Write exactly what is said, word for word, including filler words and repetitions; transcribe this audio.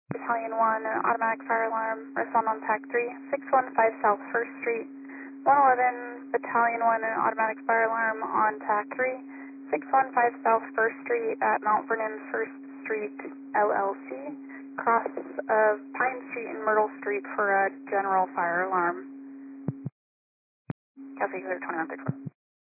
Battalion one, an automatic fire alarm, respond on TAC three, six one five South first Street. one eleven, Battalion one, an automatic fire alarm on TAC three, six one five South first Street at Mount Vernon first Street, L L C, cross of Pine Street and Myrtle Street for a general fire alarm. Copy, twenty-one six one.